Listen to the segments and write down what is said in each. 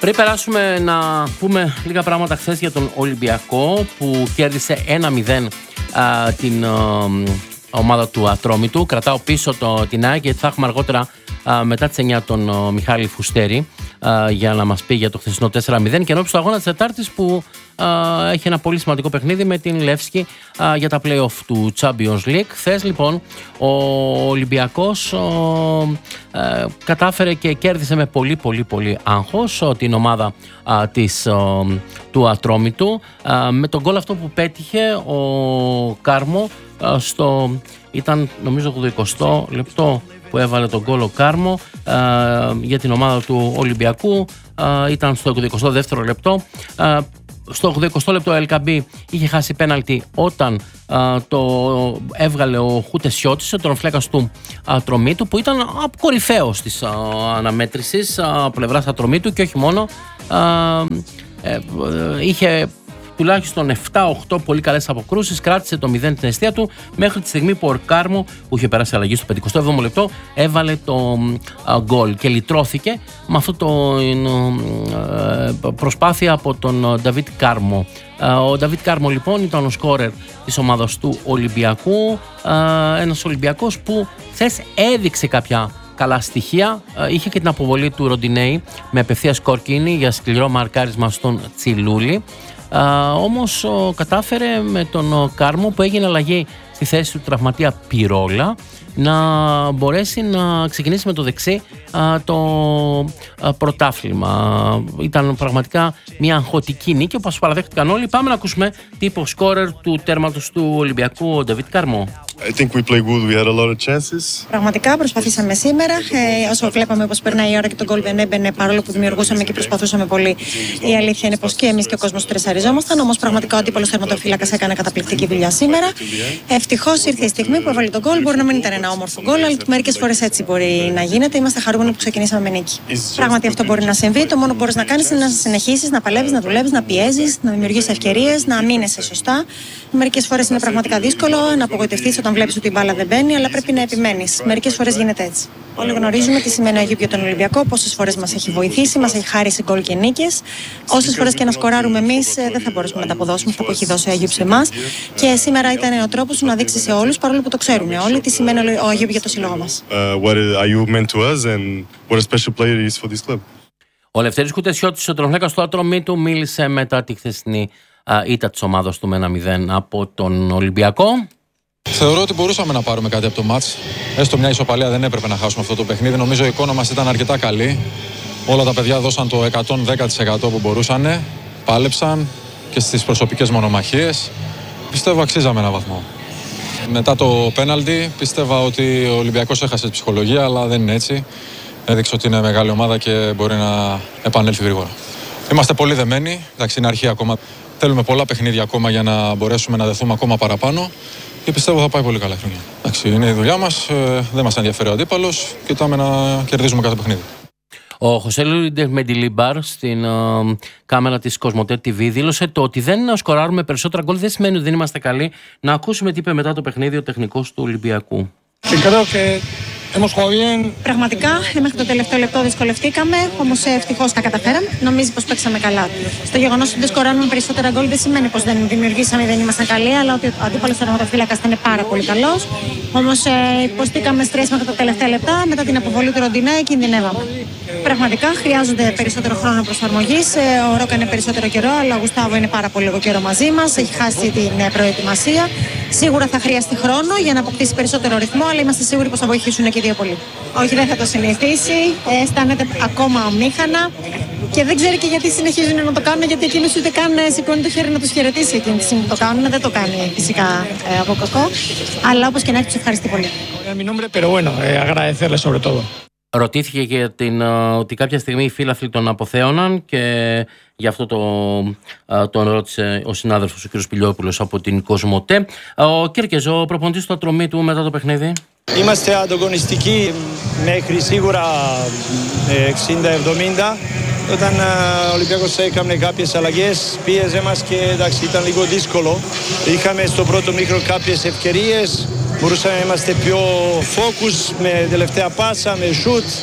Πριν περάσουμε να πούμε λίγα πράγματα χθες για τον Ολυμπιακό που κέρδισε 1-0 την ομάδα του Ατρόμητου. Κρατάω πίσω την ΑΕΚ γιατί θα έχουμε αργότερα μετά τις 9 τον Μιχάλη Φουστέρη για να μας πει για το χθεσινό 4-0 και ενώπιση του αγώνα της Τετάρτης που έχει ένα πολύ σημαντικό παιχνίδι με την Λεύσκη για τα play-off του Champions League. Χθες λοιπόν ο Ολυμπιακός κατάφερε και κέρδισε με πολύ άγχος την ομάδα του Ατρόμητου με τον γκολ αυτό που πέτυχε ο Κάρμο ήταν νομίζω το 20 λεπτό που έβαλε τον γκολ ο Κάρμο για την ομάδα του Ολυμπιακού. Ήταν στο 22ο λεπτό. Στο 80ο λεπτό ο Ελκαμπή είχε χάσει πέναλτι όταν το έβγαλε ο Χουτεσιώτης, τον φλέκας του Ατρομήτου, που ήταν κορυφαίος της αναμέτρησης πλευράς Ατρομήτου και όχι μόνο. Είχε τουλάχιστον 7-8 πολύ καλές αποκρούσεις, κράτησε το 0 την αιστεία του μέχρι τη στιγμή που ο Κάρμο, που είχε περάσει αλλαγή στο 57ο λεπτό, έβαλε το γκολ και λυτρώθηκε με αυτό το προσπάθεια από τον Νταβίτ Κάρμο. Ο Νταβίτ Κάρμο λοιπόν ήταν ο σκόρερ της ομάδας του Ολυμπιακού, ένας Ολυμπιακός που χθες έδειξε κάποια καλά στοιχεία, είχε και την αποβολή του Ροντινέη με απευθείας κόρκινη για σκληρό μαρκάρισμα στον Τσιλούλη. Όμως κατάφερε με τον Κάρμο που έγινε αλλαγή στη θέση του τραυματία Πυρόλα να μπορέσει να ξεκινήσει με το δεξί το πρωτάθλημα. Ήταν πραγματικά μια αγχωτική νίκη όπως παραδέχτηκαν όλοι. Πάμε να ακούσουμε τι είπε ο σκόρερ του τέρματος του Ολυμπιακού, ο Νταβίτ Κάρμο. I think we played good. We had a lot of chances. Πραγματικά προσπαθήσαμε σήμερα. Όσο βλέπαμε πως περνάει η ώρα και τον γκολ δεν έμπαινε, παρόλο που δημιουργούσαμε και προσπαθούσαμε πολύ. Η αλήθεια είναι πως και εμείς και ο κόσμος τρεσαριζόμασταν. Όμως πραγματικά ο αντίπαλος τερματοφύλακας έκανε καταπληκτική δουλειά σήμερα. Ευτυχώς ήρθε η στιγμή που έβαλε τον γκολ. Μπορεί να μην ήταν ένα όμορφο γκολ, αλλά μερικές φορές έτσι μπορεί να γίνεται. Είμαστε χαρούμενοι που ξεκινήσαμε με νίκη. Πράγματι αυτό μπορεί να συμβεί. Το μόνο που μπορείς να κάνεις είναι να συνεχίσεις, να παλεύεις, να δουλεύεις, να πιέζεις, να δημιουργείς ευκαιρίες, να αμήνεσαι σωστά. Μερικές φορές είναι πραγματικά δύσκολο να απογοητευτείς όταν βλέπεις ότι η μπάλα δεν μπαίνει, αλλά πρέπει να επιμένεις. Μερικές φορές γίνεται έτσι. Όλοι γνωρίζουμε τι σημαίνει αγίπη για τον Ολυμπιακό, πόσες φορές μας έχει βοηθήσει, μας έχει χάρίσει γκολ και νίκες. Όσες φορές και να σκοράρουμε εμείς, δεν θα μπορέσουμε να τα αποδώσουμε αυτά που έχει δώσει ο Αγίπη σε εμάς. Και σήμερα ήταν ο τρόπος να δείξει σε όλους, παρόλο που το ξέρουν όλοι, τι σημαίνει ο Αγίπη για το σύλλογο μας. Ο Λευτέρης Χουτεσιώτης, ο τρομφλέκας του Ατρομήτου, μίλησε μετά τη χθεσινή ήττα της ομάδας του με 1-0 από τον Ολυμπιακό. Θεωρώ ότι μπορούσαμε να πάρουμε κάτι από το μάτς. Έστω μια ισοπαλία δεν έπρεπε να χάσουμε αυτό το παιχνίδι. Νομίζω η εικόνα μας ήταν αρκετά καλή. Όλα τα παιδιά δώσαν το 110% που μπορούσαν. Πάλεψαν και στις προσωπικές μονομαχίες. Πιστεύω αξίζαμε ένα βαθμό. Μετά το πέναλτι πίστευα ότι ο Ολυμπιακός έχασε τη ψυχολογία, αλλά δεν είναι έτσι. Έδειξε ότι είναι μεγάλη ομάδα και μπορεί να επανέλθει γρήγορα. Είμαστε πολύ δεμένοι. Εντάξει, είναι αρχή ακόμα. Θέλουμε πολλά παιχνίδια ακόμα για να μπορέσουμε να δεθούμε ακόμα παραπάνω. Και πιστεύω θα πάει πολύ καλά χρόνια. Εντάξει, είναι η δουλειά μας, δεν μας ενδιαφέρει ο αντίπαλος. Κοιτάμε να κερδίζουμε κάθε παιχνίδι. Ο Χωσέ Λουί Μεντιλίμπαρ στην κάμερα της Κοσμοτέ TV δήλωσε το ότι δεν σκοράρουμε περισσότερα γκολ δεν σημαίνει ότι δεν είμαστε καλοί. Να ακούσουμε τι είπε μετά το παιχνίδι ο τεχνικός του Ολυμπιακού. Πραγματικά μέχρι το τελευταίο λεπτό δυσκολευτήκαμε, όμως ευτυχώς τα καταφέραμε. Νομίζω πως παίξαμε καλά. Το γεγονός ότι δεν σκοράρουμε περισσότερα γκολ δεν σημαίνει πως δεν δημιουργήσαμε ή δεν ήμασταν καλοί, αλλά ότι ο αντίπαλος τερματοφύλακας ήταν πάρα πολύ καλός. Όμως υποστήκαμε στρες μέχρι τα τελευταία λεπτά. Μετά την αποβολή του Ροντινέη κινδυνεύαμε. Πραγματικά χρειάζονται περισσότερο χρόνο προσαρμογής. Ο Ρόκα είναι περισσότερο καιρό, αλλά ο Γουστάβο είναι πάρα πολύ λίγο καιρό μαζί μας. Έχει χάσει την προετοιμασία. Σίγουρα θα χρειαστεί χρόνο για να αποκτήσει περισσότερο ρυθμό, αλλά είμαστε σίγουροι πως θα βοηθήσουν και οι δύο πολύ. Όχι, δεν θα το συνηθίσει. Αισθάνεται ακόμα αμήχανα και δεν ξέρει και γιατί συνεχίζουν να το κάνουν, γιατί εκείνος ούτε καν σηκώνει το χέρι να τους χαιρετήσει εκείνη τη στιγμή που το κάνουν. Δεν το κάνει φυσικά από κακό, αλλά όπως και να έχει, τους ευχαριστεί πολύ. Ρωτήθηκε για ότι κάποια στιγμή οι φίλαθλοι τον αποθέωναν και γι' αυτό τον ρώτησε ο συνάδελφος ο κ. Πηλιόπουλος από την Κοσμοτέ. Ο Κέρκες, ο προπονητής του Ατρομήτου μετά το παιχνίδι. Είμαστε ανταγωνιστικοί μέχρι σίγουρα 60-70. Όταν ο Ολυμπιακός έκανε κάποιες αλλαγές, πίεζε μας και εντάξει, ήταν λίγο δύσκολο. Είχαμε στο πρώτο μήχρονο κάποιες ευκαιρίες. Μπορούσαμε να είμαστε πιο focus με τελευταία πάσα, με shoot.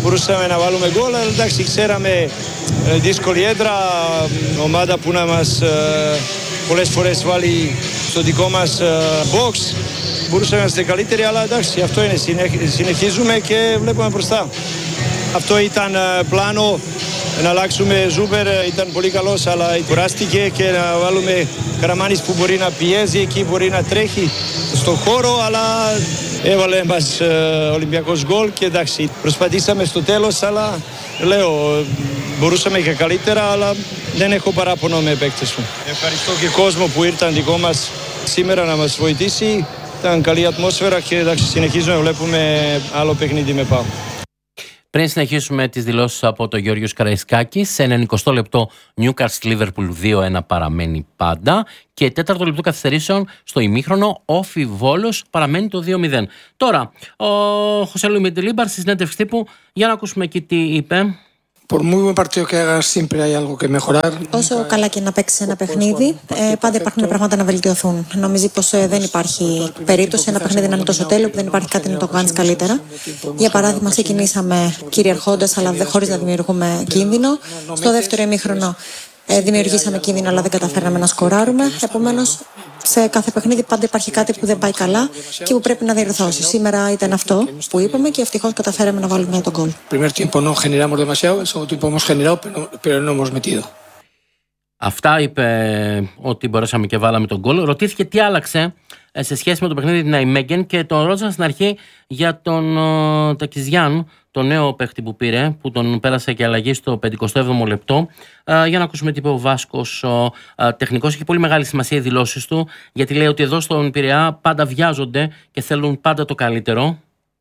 μπορούσαμε να βάλουμε γκολ, αλλά εντάξει, ξέραμε δύσκολη έδρα, ομάδα που να μας πολλές φορές βάλει στο δικό μας box. Μπορούσαμε να είμαστε καλύτεροι, αλλά εντάξει, αυτό είναι, συνεχίζουμε και βλέπουμε μπροστά. Αυτό ήταν πλάνο, να αλλάξουμε Ζούπερ, ήταν πολύ καλός, αλλά κουράστηκε, και να βάλουμε Καραμάνης που μπορεί να πιέζει εκεί, μπορεί να τρέχει στον χώρο, αλλά έβαλε μας Ολυμπιακός γκολ και εντάξει, προσπαθήσαμε στο τέλος, αλλά λέω, μπορούσαμε και καλύτερα, αλλά δεν έχω παράπονο με παίκτες μου. Ευχαριστώ και κόσμο που ήρθαν δικό μας σήμερα να μας βοηθήσει. Ήταν καλή ατμόσφαιρα και εντάξει, συνεχίζουμε να βλέπουμε άλλο παιχνίδι με ΠΑΟΚ. Πριν συνεχίσουμε τις δηλώσεις από τον Γιώργος Καραϊσκάκη, σε 90 λεπτό Newcastle Liverpool 2-1 παραμένει πάντα, και 4ο λεπτό καθυστερήσεων στο ημίχρονο Όφι Βόλος παραμένει το 2-0. Τώρα, ο José Luis Mendilibar στη συνέντευξη τύπου, για να ακούσουμε εκεί τι είπε. Por muy buen partido que hagas, siempre hay algo que mejorar. Όσο καλά και να παίξει ένα παιχνίδι, πάντα υπάρχουν πράγματα να βελτιωθούν. Νομίζω πως δεν υπάρχει περίπτωση ένα παιχνίδι να είναι τόσο τέλειο που δεν υπάρχει κάτι να το κάνει καλύτερα. Για παράδειγμα, ξεκινήσαμε κυριαρχώντας, αλλά χωρίς να δημιουργούμε κίνδυνο. Στο δεύτερο ημίχρονο δημιουργήσαμε κίνδυνο, αλλά δεν καταφέραμε να σκοράρουμε. Επομένως, σε κάθε παιχνίδι πάντα υπάρχει κάτι που δεν πάει καλά και που πρέπει να διορθώσει. Σήμερα ήταν αυτό που είπαμε και ευτυχώς καταφέραμε να βάλουμε τον γκολ. Primer tiempo no generamos demasiado, el segundo tiempo hemos generado, pero no hemos metido. Αυτά είπε ότι μπορέσαμε και βάλαμε τον γκολ. Ρωτήθηκε τι άλλαξε σε σχέση με το παιχνίδι την Ναϊμέγγεν και τον ρώτησαν στην αρχή για τον Τακιζιάν, τον νέο παίχτη που πήρε, που τον πέρασε και αλλαγή στο 57ο λεπτό. Για να ακούσουμε τι είπε ο Βάσκος τεχνικός. Έχει πολύ μεγάλη σημασία οι δηλώσεις του, γιατί λέει ότι εδώ στον Πειραιά πάντα βιάζονται και θέλουν πάντα το καλύτερο.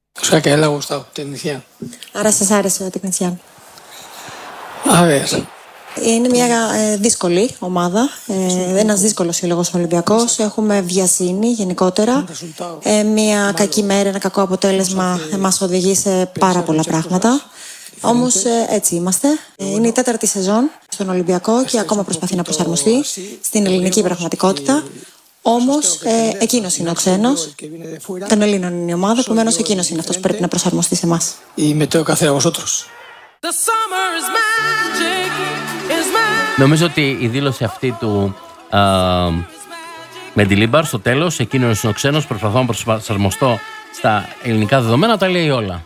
Άρα σας άρεσε ο Τεκνιτσιάν? A ver. Είναι μια δύσκολη ομάδα, ένας δύσκολος σύλλογος Ολυμπιακός. Έχουμε βιασύνη γενικότερα. Μια κακή μέρα, ένα κακό αποτέλεσμα μας οδηγεί σε πάρα πολλά πράγματα. Όμως έτσι είμαστε. Είναι η 4η σεζόν στον Ολυμπιακό και ακόμα προσπαθεί να προσαρμοστεί στην ελληνική πραγματικότητα. Όμως εκείνος είναι ο ξένος, των Ελλήνων είναι η ομάδα, επομένως εκείνος είναι αυτός που πρέπει να προσαρμοστεί σε εμάς. Νομίζω ότι η δήλωση αυτή του Mendilibar στο τέλος, εκείνος είναι ο ξένος, προσπαθώ να προσαρμοστώ στα ελληνικά δεδομένα, τα λέει όλα.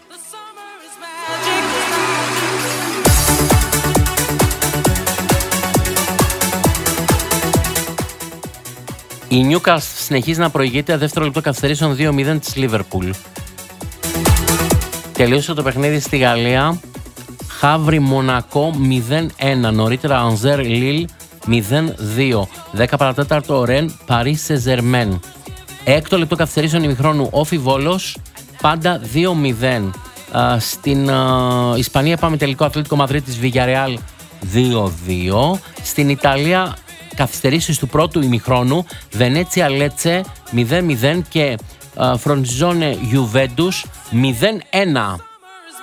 Η Newcastle συνεχίζει να προηγείται, δεύτερο λεπτό καθυστερήσεων 2-0 της Liverpool. Τελείωσε το παιχνίδι στη Γαλλία. Χαύρι Μονακό 0-1. Νωρίτερα Ανζέρ Λίλ 0-2. 10 παρατέταρτο Ρεν Παρί Σεζερμέν. Έκτο λεπτό καθυστερήσεων ημιχρόνου Όφι Βόλος πάντα 2-0. Στην Ισπανία πάμε τελικό Ατλέτικο Μαδρίτης Βιγιαρεάλ 2-2. Στην Ιταλία καθυστερήσεις του πρώτου ημιχρόνου Βενέτσια Λέτσε 0-0 και Φροντιζόνε Γιουβέντους 0-1.